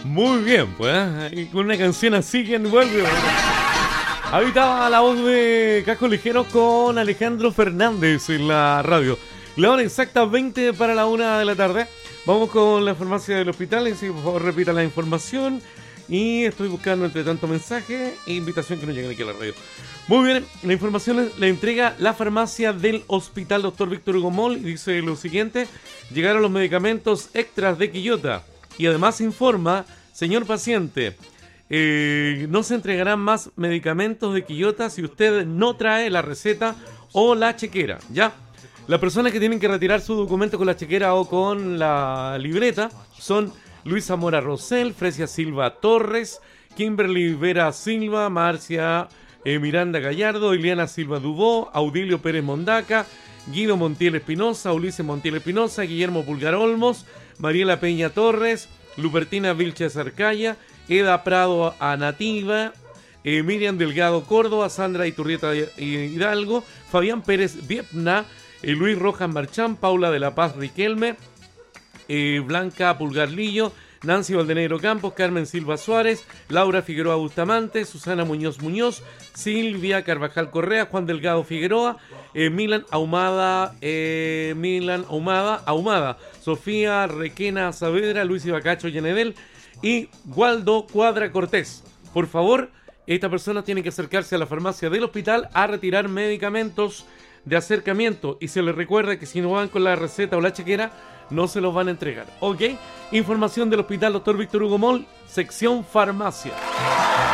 Muy bien, pues, y con una canción así, ¿quién vuelve? Ahí estaba la voz de Casco Ligero con Alejandro Fernández en la radio. La hora exacta 20 para la 1 de la tarde. Vamos con la farmacia del hospital. Y por favor, repita la información. Y estoy buscando entre tanto mensaje e invitación que nos lleguen aquí a la radio. Muy bien, la información la entrega la farmacia del hospital Dr. Víctor Hugo Moll y dice lo siguiente: llegaron los medicamentos extras de Quillota y además informa, señor paciente, no se entregarán más medicamentos de Quillota si usted no trae la receta o la chequera, ¿ya? Las personas que tienen que retirar su documento con la chequera o con la libreta son Luisa Mora Rosell, Fresia Silva Torres, Kimberly Vera Silva, Marcia Miranda Gallardo, Ileana Silva Dubó, Audilio Pérez Mondaca, Guido Montiel Espinosa, Ulises Montiel Espinosa, Guillermo Pulgar Olmos, Mariela Peña Torres, Lubertina Vilches Arcaya, Eda Prado Anativa, Miriam Delgado Córdoba, Sandra Iturrieta Hidalgo, Fabián Pérez Vietna, Luis Rojas Marchán, Paula de la Paz Riquelme, Blanca Pulgar Lillo, Nancy Valdenegro Campos, Carmen Silva Suárez, Laura Figueroa Bustamante, Susana Muñoz Muñoz, Silvia Carvajal Correa, Juan Delgado Figueroa, Milan Ahumada, Sofía Requena Saavedra, Luis Ibacacho Llenedel y Waldo Cuadra Cortés. Por favor, esta persona tiene que acercarse a la farmacia del hospital a retirar medicamentos de acercamiento y se les recuerda que si no van con la receta o la chequera no se los van a entregar, ¿ok? Información del hospital Dr. Víctor Hugo Moll, sección farmacia.